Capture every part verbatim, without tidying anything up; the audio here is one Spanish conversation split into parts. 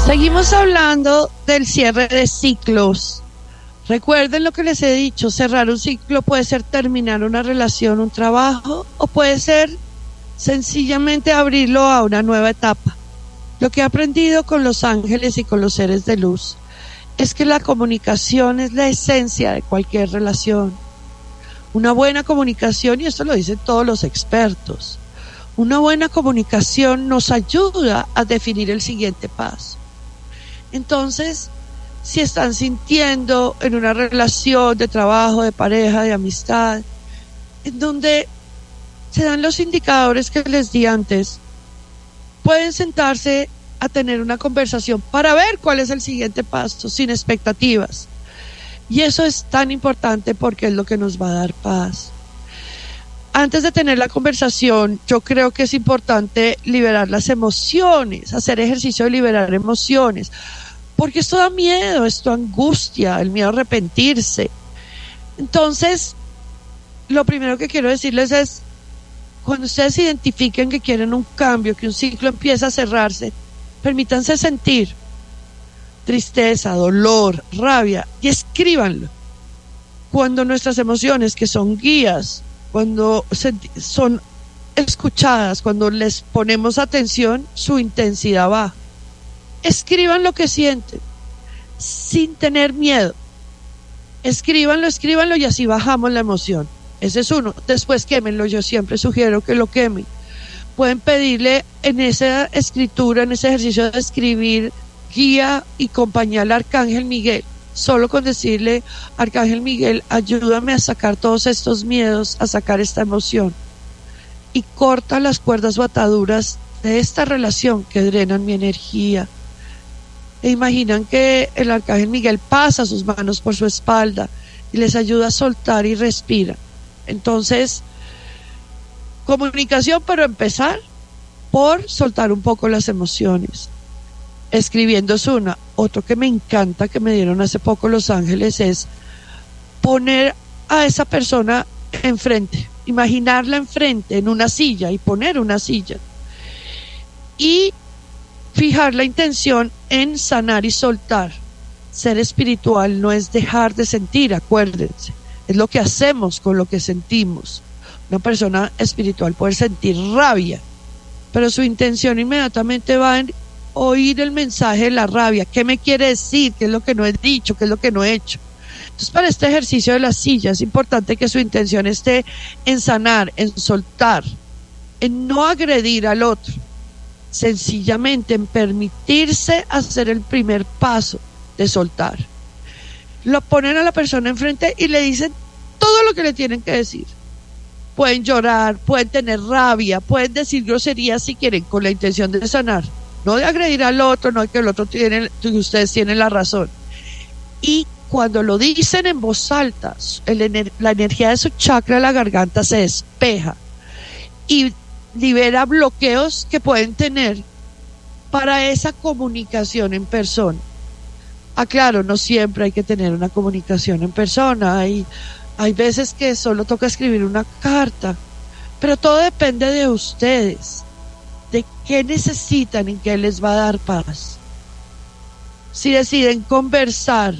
Seguimos hablando del cierre de ciclos. Recuerden lo que les he dicho, cerrar un ciclo puede ser terminar una relación, un trabajo, o puede ser sencillamente abrirlo a una nueva etapa. Lo que he aprendido con los ángeles y con los seres de luz es que la comunicación es la esencia de cualquier relación. Una buena comunicación, y esto lo dicen todos los expertos, una buena comunicación nos ayuda a definir el siguiente paso. Entonces, si están sintiendo en una relación de trabajo, de pareja, de amistad, en donde se dan los indicadores que les di antes, pueden sentarse a tener una conversación para ver cuál es el siguiente paso, sin expectativas. Y eso es tan importante porque es lo que nos va a dar paz. Antes de tener la conversación, yo creo que es importante liberar las emociones, hacer ejercicio de liberar emociones, porque esto da miedo, esto angustia, el miedo a arrepentirse. Entonces, lo primero que quiero decirles es, cuando ustedes identifiquen que quieren un cambio, que un ciclo empieza a cerrarse, permítanse sentir tristeza, dolor, rabia, y escríbanlo. Cuando nuestras emociones, que son guías, cuando son escuchadas, cuando les ponemos atención, su intensidad baja. Escriban lo que sienten, sin tener miedo. Escríbanlo, escríbanlo y así bajamos la emoción. Ese es uno. Después quémenlo, yo siempre sugiero que lo quemen. Pueden pedirle en esa escritura, en ese ejercicio de escribir, guía y compañía al Arcángel Miguel. Solo con decirle, Arcángel Miguel, ayúdame a sacar todos estos miedos, a sacar esta emoción. Y corta las cuerdas o ataduras de esta relación que drenan mi energía. E imaginan que el Arcángel Miguel pasa sus manos por su espalda y les ayuda a soltar y respira. Entonces, comunicación, pero empezar por soltar un poco las emociones. Escribiendo es una. Otro que me encanta, que me dieron hace poco los ángeles, es poner a esa persona enfrente, imaginarla enfrente en una silla y poner una silla. Y fijar la intención en sanar y soltar. Ser espiritual no es dejar de sentir, acuérdense. Es lo que hacemos con lo que sentimos. Una persona espiritual puede sentir rabia, pero su intención inmediatamente va en oír el mensaje de la rabia. ¿Qué me quiere decir? ¿Qué es lo que no he dicho? ¿Qué es lo que no he hecho? Entonces, para este ejercicio de la silla es importante que su intención esté en sanar, en soltar, en no agredir al otro. Sencillamente en permitirse hacer el primer paso de soltar. Lo ponen a la persona enfrente y le dicen todo lo que le tienen que decir. Pueden llorar, pueden tener rabia, pueden decir groserías si quieren, con la intención de sanar, no de agredir al otro, no de que el otro tiene, que ustedes tienen la razón. Y cuando lo dicen en voz alta, el, la energía de su chakra de la garganta se despeja y libera bloqueos que pueden tener para esa comunicación en persona. Aclaro, no siempre hay que tener una comunicación en persona, hay, hay veces que solo toca escribir una carta, pero todo depende de ustedes, de qué necesitan y qué les va a dar paz. Si deciden conversar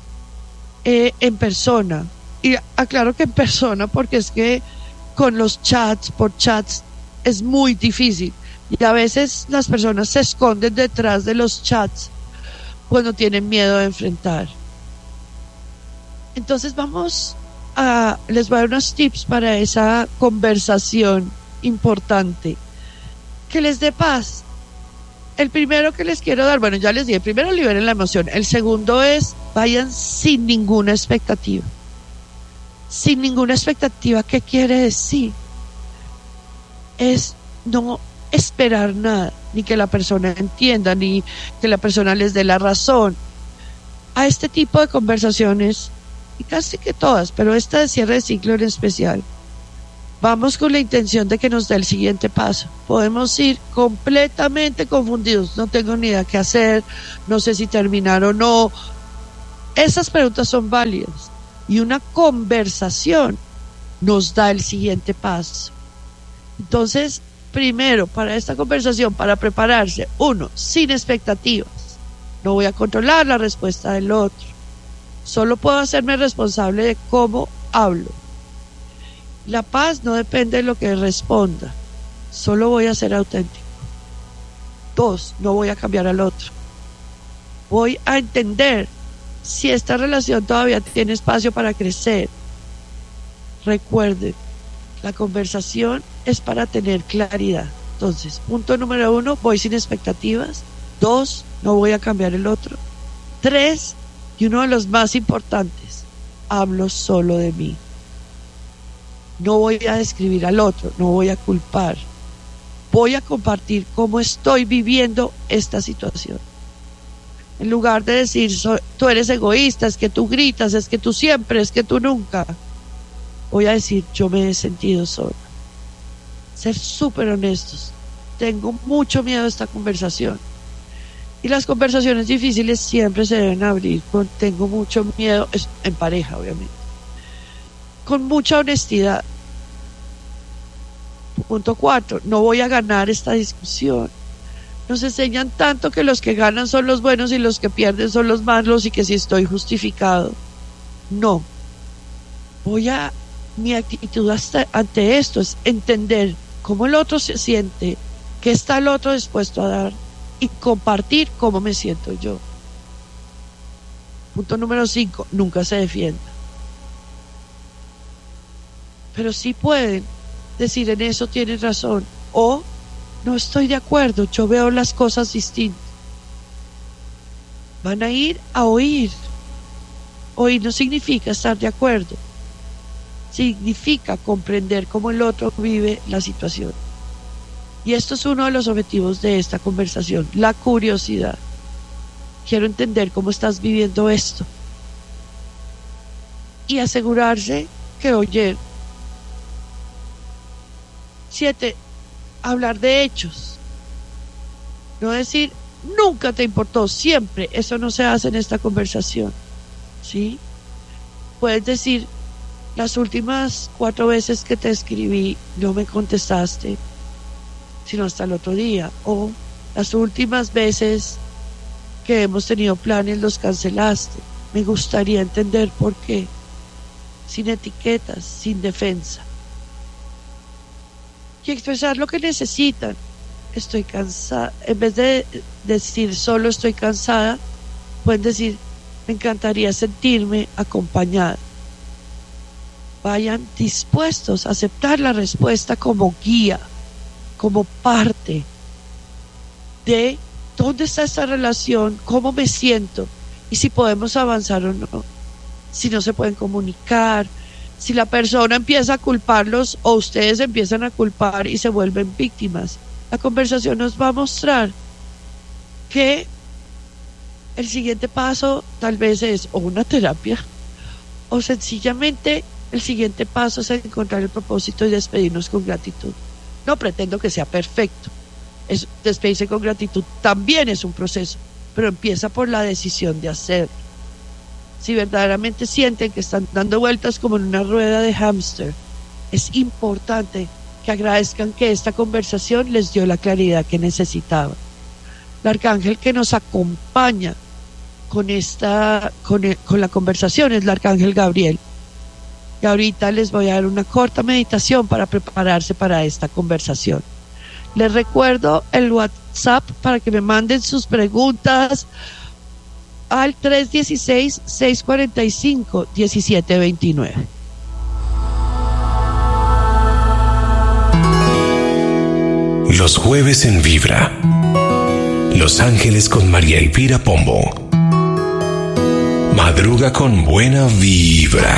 eh, en persona, y aclaro que en persona porque es que con los chats, por chats, es muy difícil y a veces las personas se esconden detrás de los chats cuando tienen miedo de enfrentar. Entonces vamos a, les voy a dar unos tips para esa conversación importante que les dé paz. El primero que les quiero dar, bueno, ya les dije, primero liberen la emoción. El segundo es, vayan sin ninguna expectativa. Sin ninguna expectativa, ¿qué quiere decir? Es no esperar nada, ni que la persona entienda, ni que la persona les dé la razón. A este tipo de conversaciones, y casi que todas, pero esta de cierre de ciclo en especial, vamos con la intención de que nos dé el siguiente paso. Podemos ir completamente confundidos, no tengo ni idea qué hacer, no sé si terminar o no. Esas preguntas son válidas y una conversación nos da el siguiente paso. Entonces, primero, para esta conversación, para prepararse, uno, sin expectativas. No voy a controlar la respuesta del otro. Solo puedo hacerme responsable de cómo hablo. La paz no depende de lo que responda. Solo voy a ser auténtico. Dos, no voy a cambiar al otro. Voy a entender si esta relación todavía tiene espacio para crecer. Recuerden, la conversación es para tener claridad. Entonces, punto número uno, voy sin expectativas. Dos, no voy a cambiar el otro. Tres, y uno de los más importantes, hablo solo de mí. No voy a describir al otro, no voy a culpar. Voy a compartir cómo estoy viviendo esta situación. En lugar de decir, so, tú eres egoísta, es que tú gritas, es que tú siempre, es que tú nunca. Voy a decir, yo me he sentido sola. Ser súper honestos. Tengo mucho miedo a esta conversación. Y las conversaciones difíciles siempre se deben abrir con tengo mucho miedo, en pareja obviamente. Con mucha honestidad. Punto cuatro, no voy a ganar esta discusión. Nos enseñan tanto que los que ganan son los buenos y los que pierden son los malos y que si estoy justificado. No. Voy a, mi actitud hasta, ante esto es entender cómo el otro se siente, qué está el otro dispuesto a dar y compartir cómo me siento yo. Punto número cinco, nunca se defienda. Pero sí pueden decir en eso tienes razón o no estoy de acuerdo, yo veo las cosas distintas. Van a ir a oír. Oír no significa estar de acuerdo, significa comprender cómo el otro vive la situación. Y esto es uno de los objetivos de esta conversación, la curiosidad. Quiero entender cómo estás viviendo esto y asegurarse que oye. Siete, hablar de hechos. No decir, nunca te importó, siempre. Eso no se hace en esta conversación. ¿Sí? Puedes decir, las últimas cuatro veces que te escribí no me contestaste, sino hasta el otro día. O las últimas veces que hemos tenido planes los cancelaste. Me gustaría entender por qué. Sin etiquetas, sin defensa. Y expresar lo que necesitan. Estoy cansada. En vez de decir solo estoy cansada, pueden decir me encantaría sentirme acompañada. Vayan dispuestos a aceptar la respuesta como guía, como parte de dónde está esta relación, cómo me siento y si podemos avanzar o no. Si no se pueden comunicar, si la persona empieza a culparlos o ustedes empiezan a culpar y se vuelven víctimas, la conversación nos va a mostrar que el siguiente paso tal vez es o una terapia o sencillamente el siguiente paso es encontrar el propósito y despedirnos con gratitud. No pretendo que sea perfecto. Es, despedirse con gratitud también es un proceso, pero empieza por la decisión de hacerlo. Si verdaderamente sienten que están dando vueltas como en una rueda de hámster, es importante que agradezcan que esta conversación les dio la claridad que necesitaban. El arcángel que nos acompaña con esta con, el, con la conversación es el arcángel Gabriel. Y ahorita les voy a dar una corta meditación para prepararse para esta conversación. Les recuerdo el WhatsApp para que me manden sus preguntas al tres uno seis, seis cuatro cinco, uno siete dos nueve. Los jueves en Vibra. Los Ángeles con María Elvira Pombo. Madruga con buena vibra.